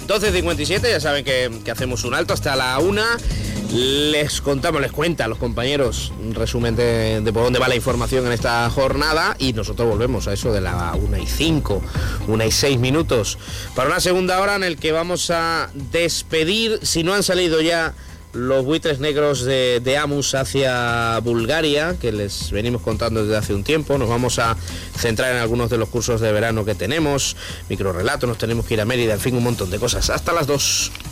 12:57, ya saben que hacemos un alto hasta la 1. Les cuentan los compañeros un resumen de por dónde va la información en esta jornada, y nosotros volvemos a eso de la 1:05, 1:06, para una segunda hora en el que vamos a despedir, si no han salido ya, los buitres negros de Amus hacia Bulgaria, que les venimos contando desde hace un tiempo. Nos vamos a centrar en algunos de los cursos de verano que tenemos, microrelatos, nos tenemos que ir a Mérida, en fin, un montón de cosas. Hasta las 2.